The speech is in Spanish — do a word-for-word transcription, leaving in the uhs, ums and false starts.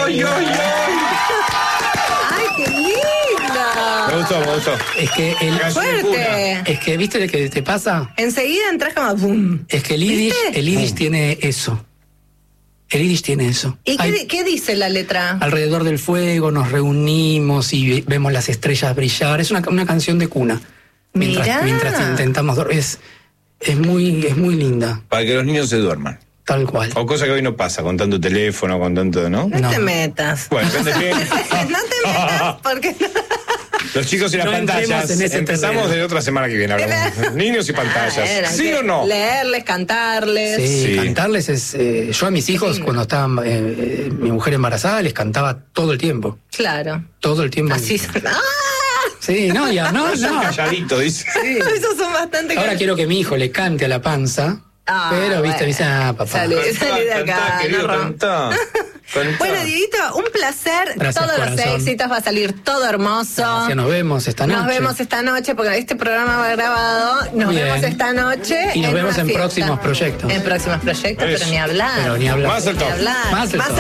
ay, ay! ¡Ay, qué linda! Me gustó, me gustó. Es que el ¡Fuerte! es que viste lo que te pasa. Enseguida entras como ¡bum! Es que el Yiddish, ¿Viste? el Yiddish tiene eso. El Yiddish tiene eso. ¿Y qué, Hay- di- qué dice la letra? alrededor del fuego nos reunimos y ve- vemos las estrellas brillar. Es una, una canción de cuna. Mientras, Mirá. mientras intentamos dormir. Es, es muy, es muy linda, Para que los niños se duerman. tal cual. O cosa que hoy no pasa, con tanto teléfono, con tanto, ¿no? No, No. te metas. Bueno, depende de no te metas porque Los chicos y las No entremos pantallas. en ese Empezamos terreno. de otra semana que viene. Hablamos. Niños y pantallas. Ah, ¿Sí hay o que no? Leerles, cantarles. Sí, Sí. cantarles es... eh, yo a mis hijos, Sí. cuando estaba eh, eh, mi mujer embarazada, les cantaba todo el tiempo. Claro. Todo el tiempo. Así. ¡Ah! Sí, no, ya, no, no. Calladito, dice. Esos son bastante. Ahora quiero que mi hijo le cante a la panza, Ah, pero, viste, bueno. me dice, ah, papá. Salí, salí de acá. Cantá, querido, no rom- cantá. Cantá. Bueno, Dieguito, un placer. Gracias, Todos los corazón. éxitos, va a salir todo hermoso. Gracias, nos vemos esta noche. Nos vemos esta noche porque este programa va grabado. Nos Bien. vemos esta noche. Y nos en vemos una en fiesta. próximos proyectos. En próximos proyectos, Eso. pero ni hablar. Pero ni hablar. Más el Ni top. hablar. Más el top.